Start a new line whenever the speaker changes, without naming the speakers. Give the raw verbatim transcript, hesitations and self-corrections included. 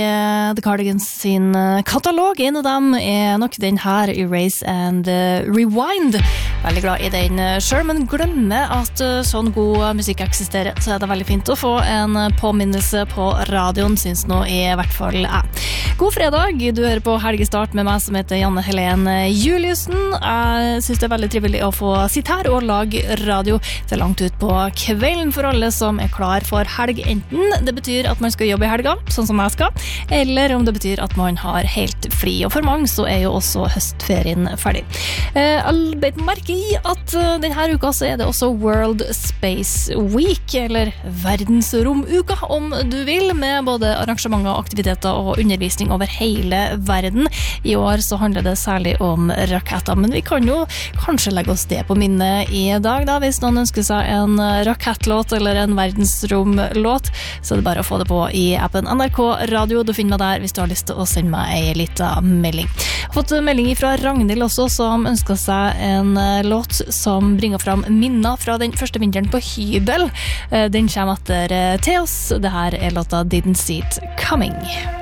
The Cardigans sin katalog. En av dem er nok den her, Erase and uh, Rewind. Veldig glad i den selv, men glemme at uh, sånn god musikk eksisterer. Så er det veldig fint å få en påminnelse på radioen, synes nå i hvert fall jeg. God fredag, du hører på Helgestart med meg som heter Janne Helene Juliussen. Jeg synes det er veldig trivelig å få sitte her og lage radio. Det er langt ut på kvelden for alle som er klar for helg. Enten det betyr at man skal jobbe i helga, sånn som jeg skal, eller om det betyr at man har helt fri. Og for mange så er jo også høstferien ferdig. Jeg bet merke i at denne uka så er det også World Space Week, eller verdensromuka om du vil, med både arrangementer, aktiviteter og undervisning over hele verden. I år så handler det særlig om raketter, men vi kan jo kanskje legge oss det på minne i dag da, hvis noen ønsker seg en rakettlåt eller en verdensromlåt, så er det bare å få det på i appen N R K Radio. Du finner meg der hvis du har lyst til å sende meg en liten melding. Jeg har fått melding fra Ragnhild også, som ønsker seg en låt som bringer fram minner fra den første vinteren på hybel. Den kommer etter til oss. Det her er låta Didn't See It Coming.